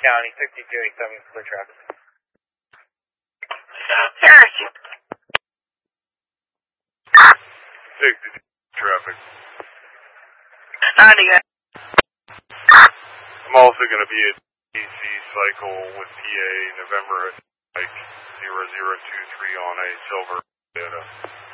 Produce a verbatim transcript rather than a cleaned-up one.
County, sixty-two eighty-seven, clear traffic. Harrison. sixty-two traffic. Nadia. I'm also going to be at D C cycle with P A November at like zero zero two three on a silver Toyota.